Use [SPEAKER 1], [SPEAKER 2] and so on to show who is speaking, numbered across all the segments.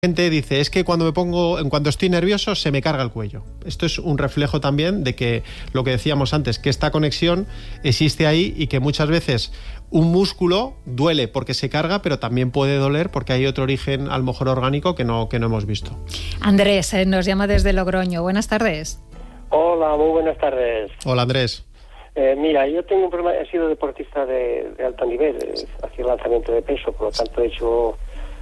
[SPEAKER 1] Gente dice, es que cuando estoy nervioso se me carga el cuello. Esto es un reflejo también de que lo que decíamos antes, que esta conexión existe ahí y que muchas veces un músculo duele porque se carga, pero también puede doler porque hay otro origen, a lo mejor orgánico, que no hemos visto.
[SPEAKER 2] Andrés nos llama desde Logroño. Buenas tardes.
[SPEAKER 3] Hola, muy buenas tardes.
[SPEAKER 1] Hola, Andrés.
[SPEAKER 3] Mira, yo tengo un problema, he sido deportista de alto nivel, hacía lanzamiento de peso, por lo tanto he hecho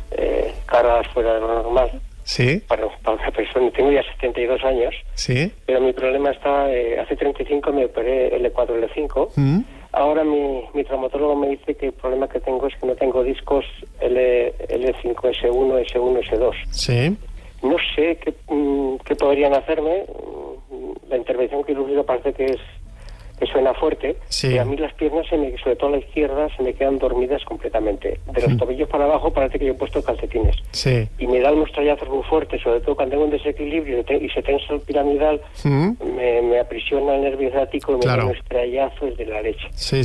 [SPEAKER 3] cargas fuera de lo normal.
[SPEAKER 1] Sí.
[SPEAKER 3] Para una persona, tengo ya 72 años.
[SPEAKER 1] Sí.
[SPEAKER 3] Pero mi problema está, hace 35 me operé L4, L5. Ahora mi traumatólogo me dice que el problema que tengo es que no tengo discos L5, S1, S1, S2.
[SPEAKER 1] Sí.
[SPEAKER 3] No sé qué podrían hacerme. La intervención quirúrgica parece que suena fuerte,
[SPEAKER 1] sí.
[SPEAKER 3] Pero a mí las piernas, sobre todo la izquierda, se me quedan dormidas completamente. De los tobillos para abajo parece que yo he puesto calcetines.
[SPEAKER 1] Sí.
[SPEAKER 3] Y me da unos trallazos muy fuertes, sobre todo cuando tengo un desequilibrio y se tensa el piramidal, me aprisiona el nervio ciático y me da unos trallazos de la leche.
[SPEAKER 1] Sí.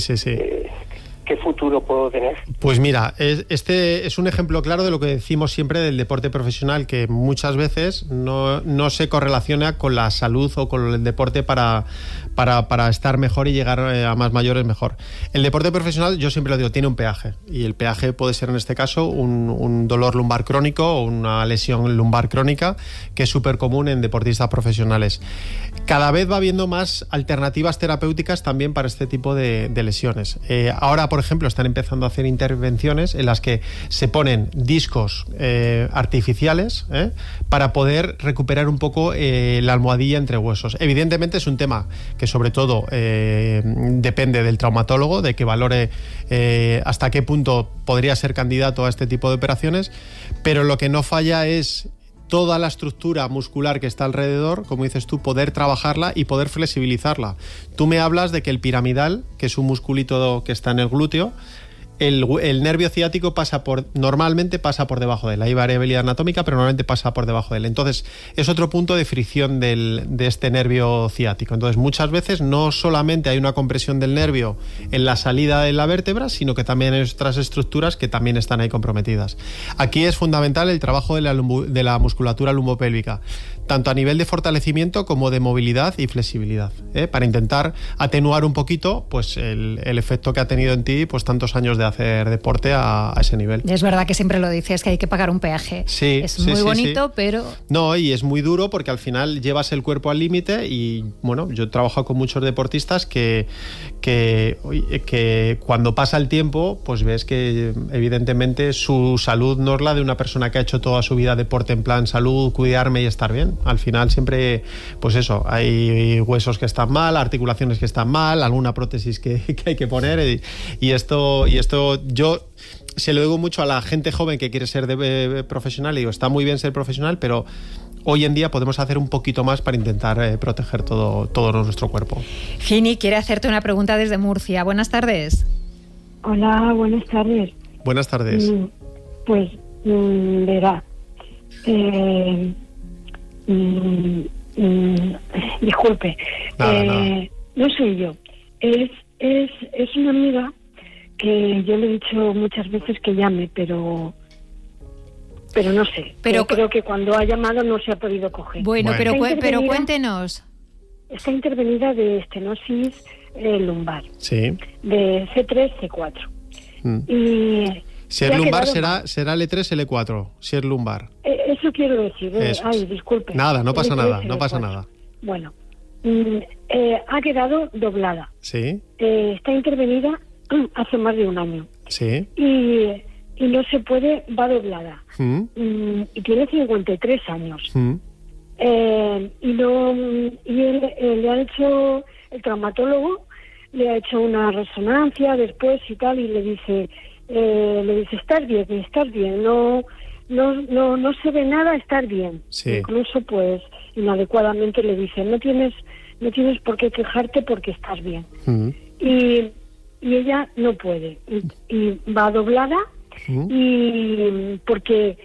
[SPEAKER 3] ¿Qué futuro puedo tener?
[SPEAKER 1] Pues mira, este es un ejemplo claro de lo que decimos siempre del deporte profesional, que muchas veces no se correlaciona con la salud o con el deporte para estar mejor y llegar a más mayores mejor. El deporte profesional, yo siempre lo digo, tiene un peaje, y el peaje puede ser en este caso un dolor lumbar crónico o una lesión lumbar crónica, que es súper común en deportistas profesionales. Cada vez va habiendo más alternativas terapéuticas también para este tipo de lesiones. Ahora, por ejemplo, están empezando a hacer intervenciones en las que se ponen discos artificiales para poder recuperar un poco la almohadilla entre huesos. Evidentemente es un tema que sobre todo depende del traumatólogo, de que valore hasta qué punto podría ser candidato a este tipo de operaciones, pero lo que no falla es toda la estructura muscular que está alrededor, como dices tú, poder trabajarla y poder flexibilizarla. Tú me hablas de que el piramidal, que es un musculito que está en el glúteo, el nervio ciático normalmente pasa por debajo de él. Hay variabilidad anatómica, pero normalmente pasa por debajo de él. Entonces, es otro punto de fricción de este nervio ciático. Entonces, muchas veces no solamente hay una compresión del nervio en la salida de la vértebra, sino que también hay otras estructuras que también están ahí comprometidas. Aquí es fundamental el trabajo de la musculatura lumbopélvica, tanto a nivel de fortalecimiento como de movilidad y flexibilidad, para intentar atenuar un poquito pues el efecto que ha tenido en ti pues tantos años de hacer deporte a ese nivel.
[SPEAKER 2] Es verdad que siempre lo dices, que hay que pagar un peaje.
[SPEAKER 1] Sí,
[SPEAKER 2] es muy bonito, pero...
[SPEAKER 1] No, y es muy duro porque al final llevas el cuerpo al límite y, bueno, yo he trabajado con muchos deportistas que cuando pasa el tiempo, pues ves que evidentemente su salud no es la de una persona que ha hecho toda su vida deporte en plan salud, cuidarme y estar bien. Al final siempre, pues eso, hay huesos que están mal, articulaciones que están mal, alguna prótesis que hay que poner y esto yo se lo digo mucho a la gente joven que quiere ser profesional y digo, está muy bien ser profesional, pero hoy en día podemos hacer un poquito más para intentar proteger todo nuestro cuerpo.
[SPEAKER 2] Gini quiere hacerte una pregunta desde Murcia. Buenas tardes.
[SPEAKER 4] Hola, buenas tardes.
[SPEAKER 1] Buenas tardes.
[SPEAKER 4] Pues, verá, disculpe,
[SPEAKER 1] nada.
[SPEAKER 4] No soy yo, es una amiga que yo le he dicho muchas veces que llame, pero no sé. Pero creo que cuando ha llamado no se ha podido coger.
[SPEAKER 2] Bueno. Pero cuéntenos.
[SPEAKER 4] Está intervenida de estenosis lumbar.
[SPEAKER 1] Sí.
[SPEAKER 4] De C3, C4. Y
[SPEAKER 1] si es lumbar será L3, L4, si es lumbar.
[SPEAKER 4] Eso quiero decir. Ay, disculpe.
[SPEAKER 1] Nada, no pasa nada,
[SPEAKER 4] L3,
[SPEAKER 1] no pasa nada.
[SPEAKER 4] Bueno, ha quedado doblada.
[SPEAKER 1] Sí.
[SPEAKER 4] Está intervenida hace más de un año.
[SPEAKER 1] Sí.
[SPEAKER 4] Y no se puede, va doblada. Y tiene 53 años. Y él le ha hecho, el traumatólogo le ha hecho una resonancia después y tal, y le dice estás bien, no se ve nada, estar bien.
[SPEAKER 1] Sí.
[SPEAKER 4] Incluso pues inadecuadamente le dice no tienes por qué quejarte porque estás bien. Y ella no puede y va doblada y porque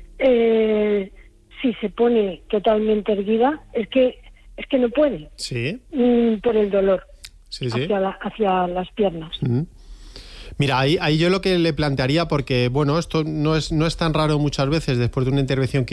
[SPEAKER 4] si se pone totalmente erguida es que no puede.
[SPEAKER 1] Sí.
[SPEAKER 4] Por el dolor.
[SPEAKER 1] Sí.
[SPEAKER 4] Hacia las piernas.
[SPEAKER 1] Mira, ahí yo lo que le plantearía, porque bueno, esto no es tan raro muchas veces después de una intervención